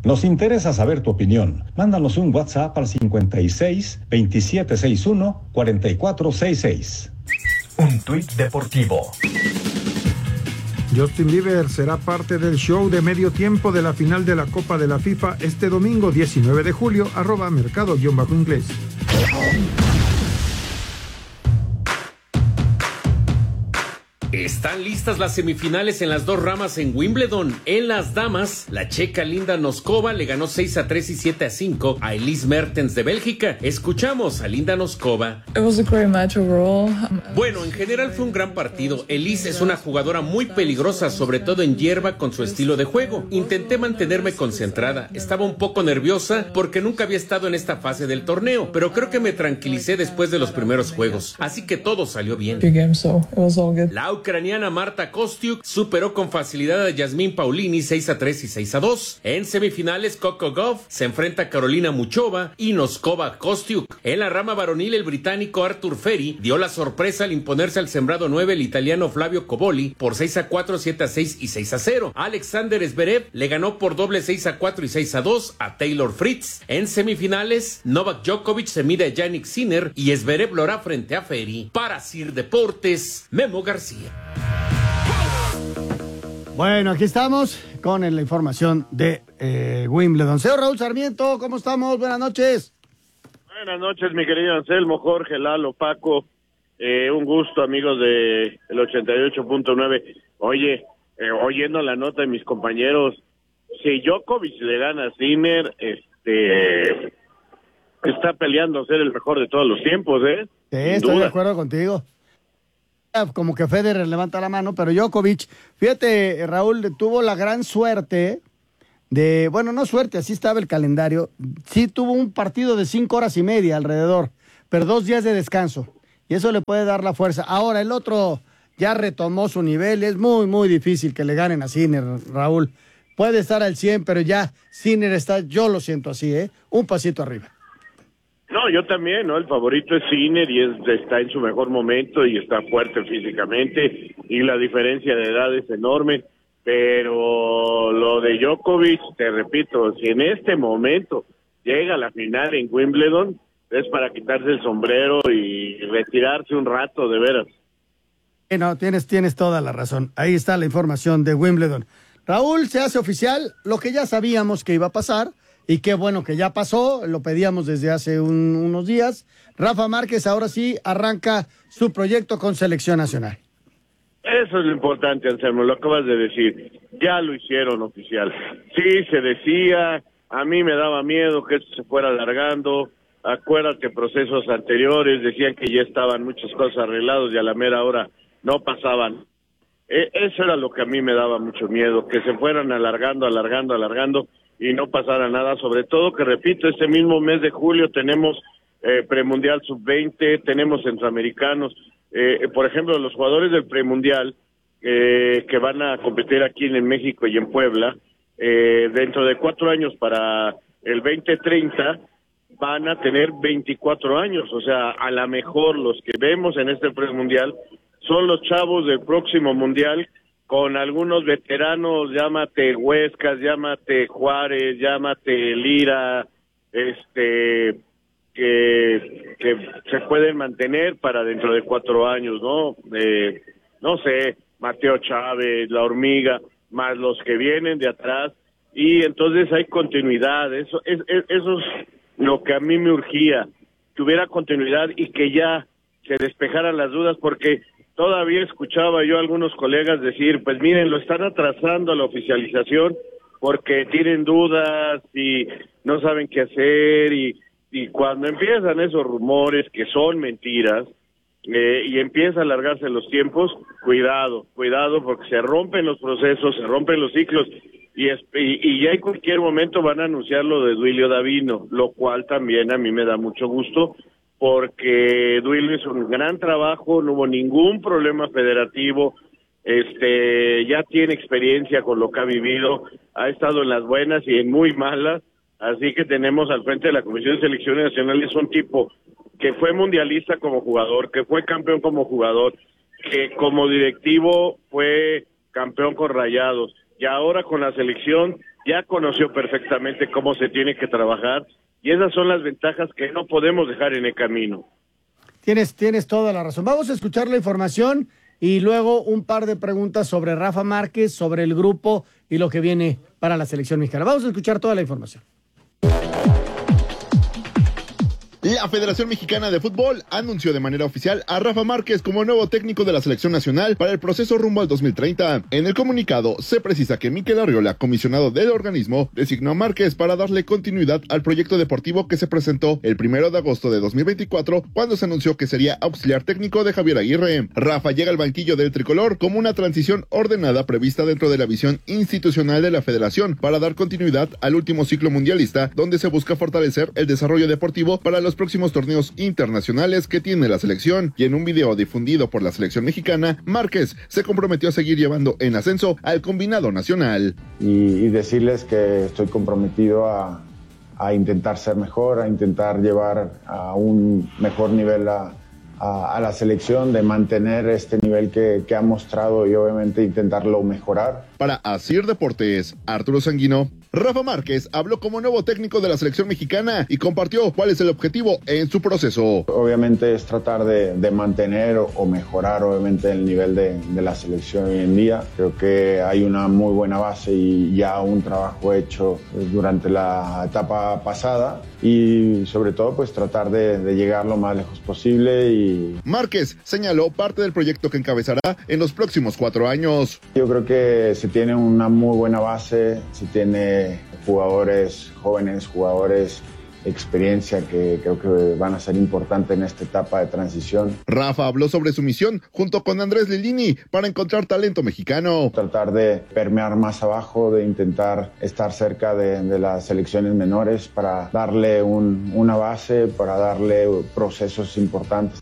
Nos interesa saber tu opinión. Mándanos un WhatsApp al 56 2761 4466. Un tuit deportivo. Justin Bieber será parte del show de medio tiempo de la final de la Copa de la FIFA este domingo 19 de julio, @mercado_inglés. Están listas las semifinales en las dos ramas en Wimbledon. En las damas, la checa Linda Noskova le ganó 6-3 y 7-5 a Elise Mertens de Bélgica. Escuchamos a Linda Noskova. Bueno, en general fue un gran partido. Elise es una jugadora muy peligrosa, sobre todo en hierba con su estilo de juego. Intenté mantenerme concentrada. Estaba un poco nerviosa porque nunca había estado en esta fase del torneo, pero creo que me tranquilicé después de los primeros juegos. Así que todo salió bien. La ucraniana Marta Kostyuk superó con facilidad a Yasmin Paulini 6-3 y 6-2. En semifinales, Coco Gauff se enfrenta a Carolina Muchova y Noskova Kostyuk. En la rama varonil, el británico Arthur Ferry dio la sorpresa al imponerse al sembrado 9, el italiano Flavio Coboli, por 6-4, 7-6 y 6-0. Alexander Zverev le ganó por doble 6-4 y 6-2 a Taylor Fritz. En semifinales, Novak Djokovic se mide a Jannik Sinner y Zverev lo hará frente a Ferry. Para Sir Deportes, Memo García. Bueno, aquí estamos con la información de Wimbledon. Señor Raúl Sarmiento, ¿cómo estamos? Buenas noches. Buenas noches, mi querido Anselmo, Jorge, Lalo, Paco. Un gusto, amigos de el 88.9. Oye, oyendo la nota de mis compañeros, si Djokovic le gana a Sinner, está peleando a ser el mejor de todos los tiempos, ¿eh? Sí, estoy de acuerdo contigo. Como que Federer levanta la mano, pero Djokovic, fíjate, Raúl, tuvo la gran suerte de, bueno, no suerte, así estaba el calendario, sí tuvo un partido de 5 horas y media alrededor, pero 2 días de descanso, y eso le puede dar la fuerza. Ahora, el otro ya retomó su nivel, es muy, muy difícil que le ganen a Sinner, Raúl. Puede estar al 100, pero ya Sinner está, yo lo siento así, un pasito arriba. No, yo también, ¿no? El favorito es Sinner y está en su mejor momento y está fuerte físicamente y la diferencia de edad es enorme, pero lo de Djokovic, te repito, si en este momento llega a la final en Wimbledon, es para quitarse el sombrero y retirarse un rato, de veras. No, tienes toda la razón. Ahí está la información de Wimbledon. Raúl, se hace oficial lo que ya sabíamos que iba a pasar. Y qué bueno que ya pasó, lo pedíamos desde hace unos días. Rafa Márquez ahora sí arranca su proyecto con Selección Nacional. Eso es lo importante, Anselmo, lo acabas de decir. Ya lo hicieron oficial. Sí, se decía, a mí me daba miedo que esto se fuera alargando. Acuérdate, procesos anteriores decían que ya estaban muchas cosas arregladas y a la mera hora no pasaban. Eso era lo que a mí me daba mucho miedo, que se fueran alargando y no pasara nada, sobre todo que, repito, este mismo mes de julio tenemos premundial sub-20, tenemos centroamericanos, por ejemplo, los jugadores del premundial que van a competir aquí en México y en Puebla, dentro de 4 años para el 2030 van a tener 24 años, o sea, a lo mejor los que vemos en este premundial son los chavos del próximo mundial, con algunos veteranos, llámate Huescas, llámate Juárez, llámate Lira, que se pueden mantener para dentro de 4 años, ¿no? No sé, Mateo Chávez, La Hormiga, más los que vienen de atrás, y entonces hay continuidad. Eso es lo que a mí me urgía, que hubiera continuidad y que ya se despejaran las dudas, porque todavía escuchaba yo a algunos colegas decir, pues miren, lo están atrasando la oficialización porque tienen dudas y no saben qué hacer, y cuando empiezan esos rumores que son mentiras y empieza a alargarse los tiempos, cuidado, porque se rompen los procesos, se rompen los ciclos y ya en cualquier momento van a anunciar lo de Duilio Davino, lo cual también a mí me da mucho gusto, porque Duilio hizo un gran trabajo, no hubo ningún problema federativo, ya tiene experiencia con lo que ha vivido, ha estado en las buenas y en muy malas, así que tenemos al frente de la Comisión de Selecciones Nacionales un tipo que fue mundialista como jugador, que fue campeón como jugador, que como directivo fue campeón con Rayados, que ahora con la selección ya conoció perfectamente cómo se tiene que trabajar, y esas son las ventajas que no podemos dejar en el camino. Tienes toda la razón. Vamos a escuchar la información y luego un par de preguntas sobre Rafa Márquez, sobre el grupo y lo que viene para la selección mexicana. Vamos a escuchar toda la información. La Federación Mexicana de Fútbol anunció de manera oficial a Rafa Márquez como nuevo técnico de la selección nacional para el proceso rumbo al 2030. En el comunicado se precisa que Mikel Arriola, comisionado del organismo, designó a Márquez para darle continuidad al proyecto deportivo que se presentó el 1 de agosto de 2024, cuando se anunció que sería auxiliar técnico de Javier Aguirre. Rafa llega al banquillo del tricolor como una transición ordenada prevista dentro de la visión institucional de la Federación para dar continuidad al último ciclo mundialista, donde se busca fortalecer el desarrollo deportivo para los próximos torneos internacionales que tiene la selección. Y en un video difundido por la selección mexicana, Márquez se comprometió a seguir llevando en ascenso al combinado nacional. Y decirles que estoy comprometido a intentar ser mejor, a intentar llevar a un mejor nivel a la selección, de mantener este nivel que ha mostrado y obviamente intentarlo mejorar. Para Asir Deportes, Arturo Sanguino. Rafa Márquez habló como nuevo técnico de la selección mexicana y compartió cuál es el objetivo en su proceso. Obviamente es tratar de mantener o mejorar obviamente el nivel de la selección hoy en día. Creo que hay una muy buena base y ya un trabajo hecho durante la etapa pasada, y sobre todo pues tratar de llegar lo más lejos posible. Y Márquez señaló parte del proyecto que encabezará en los próximos 4 años. Yo creo que se tiene una muy buena base, se tiene jugadores jóvenes, jugadores experiencia que creo que van a ser importantes en esta etapa de transición. Rafa habló sobre su misión junto con Andrés Lilini para encontrar talento mexicano. Tratar de permear más abajo, de intentar estar cerca de las selecciones menores para darle una base, para darle procesos importantes.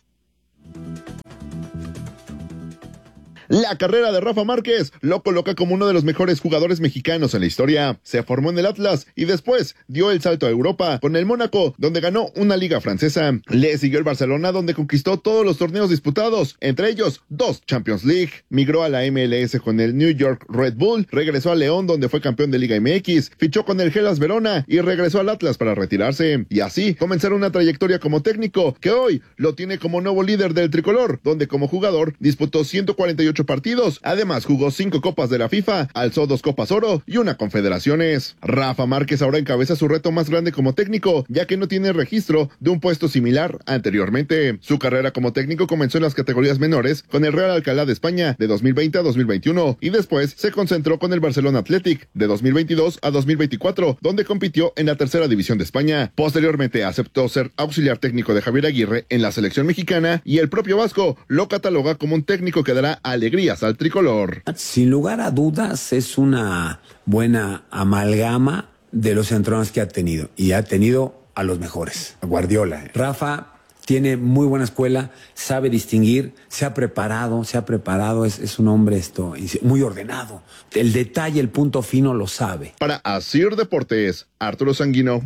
La carrera de Rafa Márquez lo coloca como uno de los mejores jugadores mexicanos en la historia. Se formó en el Atlas y después dio el salto a Europa con el Mónaco, donde ganó una liga francesa. Le siguió el Barcelona, donde conquistó todos los torneos disputados, entre ellos 2 Champions League. Migró a la MLS con el New York Red Bull, regresó a León, donde fue campeón de Liga MX, fichó con el Hellas Verona y regresó al Atlas para retirarse. Y así comenzar una trayectoria como técnico que hoy lo tiene como nuevo líder del tricolor, donde como jugador disputó 148 partidos, además jugó 5 copas de la FIFA, alzó 2 copas oro y 1 confederaciones. Rafa Márquez ahora encabeza su reto más grande como técnico, ya que no tiene registro de un puesto similar anteriormente. Su carrera como técnico comenzó en las categorías menores con el Real Alcalá de España de 2020 a 2021 y después se concentró con el Barcelona Athletic de 2022 a 2024, donde compitió en la tercera división de España. Posteriormente aceptó ser auxiliar técnico de Javier Aguirre en la selección mexicana y el propio Vasco lo cataloga como un técnico que dará alegrías al tricolor. Sin lugar a dudas es una buena amalgama de los entrenadores que ha tenido, y ha tenido a los mejores. Guardiola. Rafa tiene muy buena escuela, sabe distinguir, se ha preparado, es un hombre muy ordenado. El detalle, el punto fino lo sabe. Para Asir Deportes, Arturo Sanguino.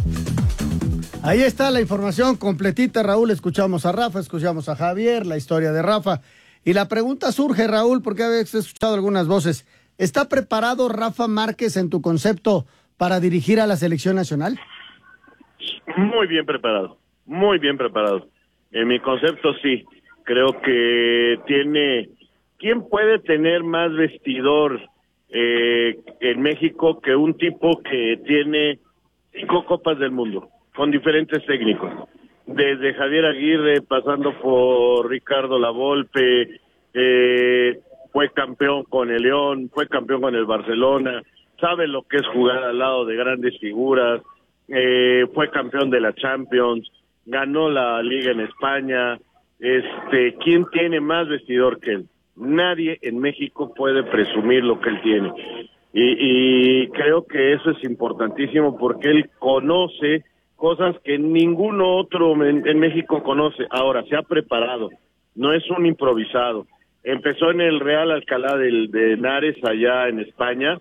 Ahí está la información completita, Raúl. Escuchamos a Rafa, escuchamos a Javier, la historia de Rafa. Y la pregunta surge, Raúl, porque habéis escuchado algunas voces. ¿Está preparado Rafa Márquez en tu concepto para dirigir a la selección nacional? Muy bien preparado, muy bien preparado. En mi concepto sí, creo que tiene... ¿Quién puede tener más vestidor en México que un tipo que tiene 5 copas del mundo, con diferentes técnicos? Desde Javier Aguirre, pasando por Ricardo Lavolpe, fue campeón con el León, fue campeón con el Barcelona, sabe lo que es jugar al lado de grandes figuras, fue campeón de la Champions, ganó la Liga en España. ¿Quién tiene más vestidor que él? Nadie en México puede presumir lo que él tiene. Y creo que eso es importantísimo porque él conoce cosas que ningún otro en México conoce. Ahora, se ha preparado, no es un improvisado. Empezó en el Real Alcalá de Henares, allá en España,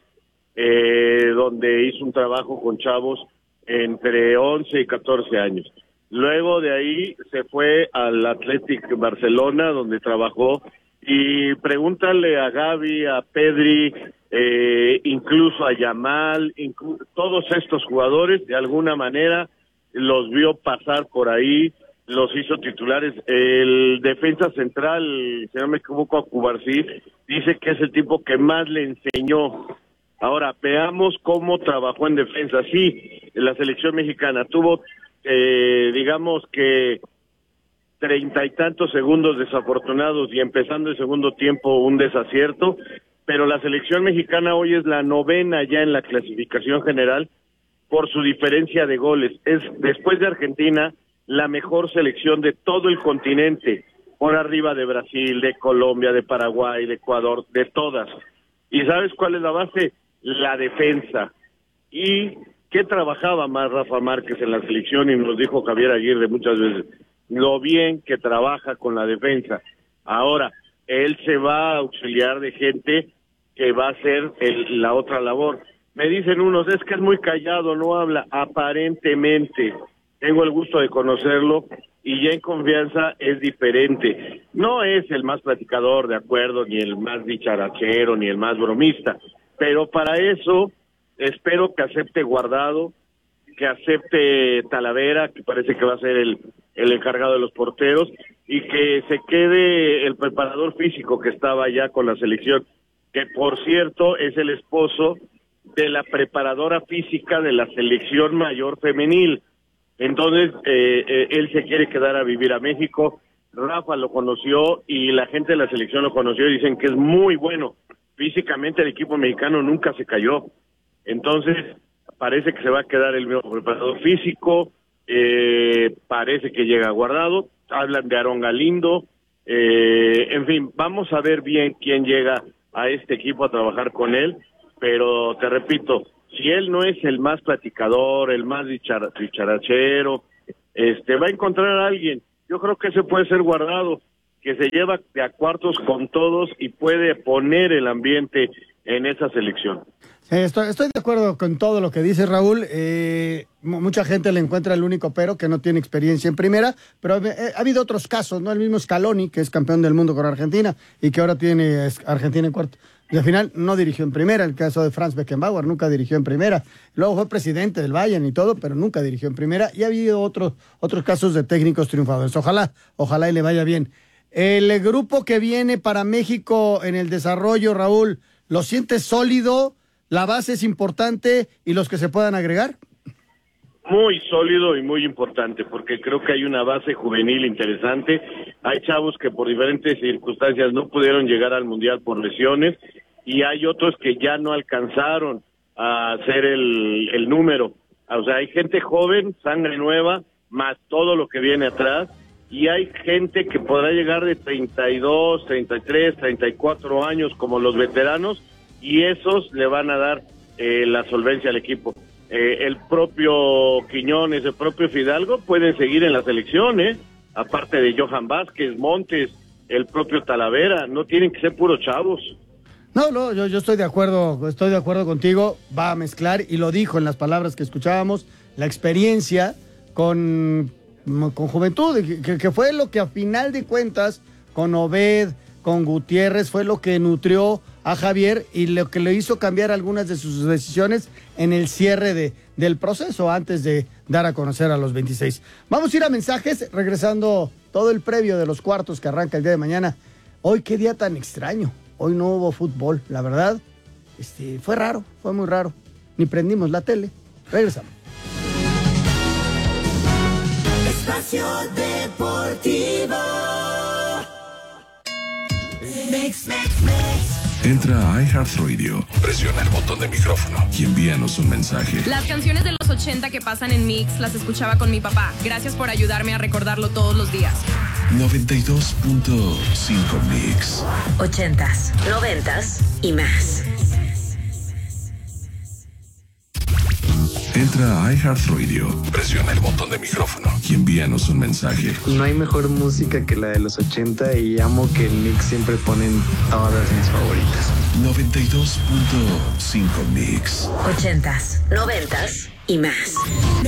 donde hizo un trabajo con chavos entre 11 y 14 años. Luego de ahí se fue al Athletic Barcelona, donde trabajó, y pregúntale a Gavi, a Pedri, incluso a Yamal, todos estos jugadores de alguna manera los vio pasar por ahí, los hizo titulares. El defensa central, si no me equivoco, a Cubarsí, dice que es el tipo que más le enseñó. Ahora, veamos cómo trabajó en defensa. Sí, la selección mexicana tuvo, digamos que 30 y tantos segundos desafortunados y empezando el segundo tiempo un desacierto, pero la selección mexicana hoy es la 9ª ya en la clasificación general por su diferencia de goles. Es, después de Argentina, la mejor selección de todo el continente, por arriba de Brasil, de Colombia, de Paraguay, de Ecuador, de todas. ¿Y sabes cuál es la base? La defensa. ¿Y qué trabajaba más Rafa Márquez en la selección? Y nos dijo Javier Aguirre muchas veces, lo bien que trabaja con la defensa. Ahora, él se va a auxiliar de gente que va a hacer la otra labor. Me dicen unos, es que es muy callado, no habla. Aparentemente, tengo el gusto de conocerlo y ya en confianza es diferente. No es el más platicador, de acuerdo, ni el más dicharachero, ni el más bromista, pero para eso espero que acepte Guardado, que acepte Talavera, que parece que va a ser el encargado de los porteros, y que se quede el preparador físico que estaba ya con la selección, que por cierto es el esposo de la preparadora física de la selección mayor femenil. Entonces, él se quiere quedar a vivir a México. Rafa lo conoció y la gente de la selección lo conoció y dicen que es muy bueno. Físicamente el equipo mexicano nunca se cayó. Entonces, parece que se va a quedar el mismo preparador físico, parece que llega Guardado, hablan de Aarón Galindo, en fin, vamos a ver bien quién llega a este equipo a trabajar con él, pero te repito, si él no es el más platicador, el más dicharachero, va a encontrar a alguien. Yo creo que ese puede ser Guardado, que se lleva de a cuartos con todos y puede poner el ambiente en esa selección. Estoy de acuerdo con todo lo que dice Raúl. Mucha gente le encuentra el único pero, que no tiene experiencia en primera, pero ha habido otros casos, ¿no? El mismo Scaloni, que es campeón del mundo con Argentina y que ahora tiene Argentina en cuarto. Y al final no dirigió en primera, el caso de Franz Beckenbauer, nunca dirigió en primera. Luego fue presidente del Bayern y todo, pero nunca dirigió en primera. Y ha habido otros casos de técnicos triunfadores. Ojalá y le vaya bien. El grupo que viene para México en el desarrollo, Raúl, ¿lo sientes sólido? ¿La base es importante y los que se puedan agregar? Muy sólido y muy importante, porque creo que hay una base juvenil interesante. Hay chavos que por diferentes circunstancias no pudieron llegar al Mundial por lesiones y hay otros que ya no alcanzaron a hacer el número. O sea, hay gente joven, sangre nueva, más todo lo que viene atrás, y hay gente que podrá llegar de 32, 33, 34 años como los veteranos, y esos le van a dar la solvencia al equipo. El propio Quiñones, el propio Fidalgo pueden seguir en la selección, aparte de Johan Vázquez, Montes, el propio Talavera, no tienen que ser puros chavos. No, yo estoy de acuerdo contigo, va a mezclar, y lo dijo en las palabras que escuchábamos, la experiencia con juventud, que fue lo que a final de cuentas, con Obed, con Gutiérrez, fue lo que nutrió a Javier y lo que le hizo cambiar algunas de sus decisiones en el cierre del proceso antes de dar a conocer a los 26. Vamos a ir a mensajes, regresando todo el previo de los cuartos que arranca el día de mañana. Hoy qué día tan extraño, hoy no hubo fútbol, la verdad, fue raro, fue muy raro, ni prendimos la tele. Regresamos. Espacio Deportivo. Entra a iHeartRadio, presiona el botón de micrófono y envíanos un mensaje. Las canciones de los 80 que pasan en Mix las escuchaba con mi papá. Gracias por ayudarme a recordarlo todos los días. 92.5 Mix. 80s, 90s y más. Entra a iHeartRadio, presiona el botón de micrófono y envíanos un mensaje. No hay mejor música que la de los 80 y amo que en Mix siempre ponen todas mis favoritas. 92.5 Mix. 80s, 90s y más.